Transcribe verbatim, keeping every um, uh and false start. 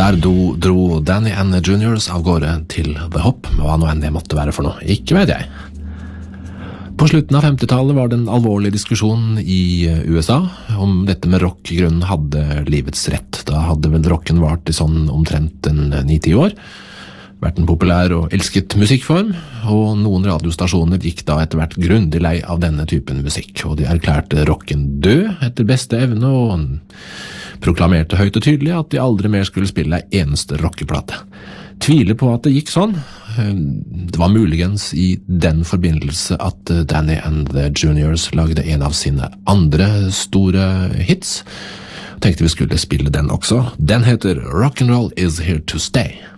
Der do, dro Danny and the Juniors av gårde til The Hop, hva nå enn det måtte være for noe, ikke vet jeg. På slutten av femtitallet var det en alvorlig diskusjon i U S A om dette med rock i grunnen hadde livets rett. Da hadde vel rocken vart i sånn omtrent en ni-ti år, vært en populær og elsket musikkform, og noen radiostasjoner gikk da etter hvert grundig lei av denne typen musikk, og de erklærte rocken død etter beste evne, og proklamerte høyt og tydelig at de aldri mer skulle spille en eneste rockeplate. Tviler på at det gikk sånn. Det var muligens i den forbindelse at Danny and the Juniors lagde en av sine andre store hits. Tenkte vi skulle spille den også. Den heter Rock'n'Roll is Here to Stay.